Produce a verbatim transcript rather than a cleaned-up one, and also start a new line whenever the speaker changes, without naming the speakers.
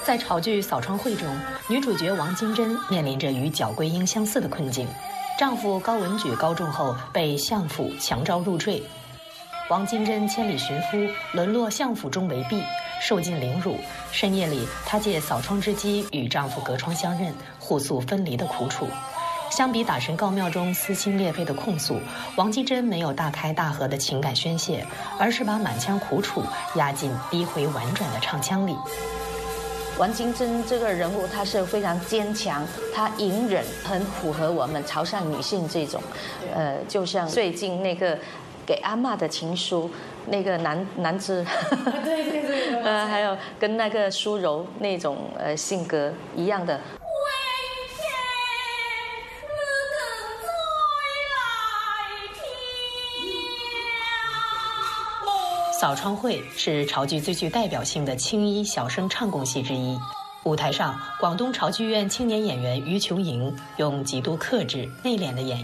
在潮剧《扫窗会》中，女主角王金珍面临着与皎桂英相似的困境。丈夫高文举高中后被相府强招入赘，王金珍千里寻夫，沦落相府中为婢，受尽凌辱。深夜里，她借扫窗之机与丈夫隔窗相认，互诉分离的苦楚。相比打神告庙中撕心裂肺的控诉，王金珍没有大开大合的情感宣泄，而是把满腔苦楚压进低回婉转的唱腔里。
王金珍这个人物，她是非常坚强，她隐忍，很符合我们潮汕女性这种，呃，就像最近那个给阿嬷的情书，那个男男子，
对对对，
呃，还有跟那个苏柔那种呃性格一样的。
扫窗会是潮剧最具代表性的青衣小生唱功戏之一。舞台上，广东潮剧院青年演员于琼莹用极度克制、内敛的演绎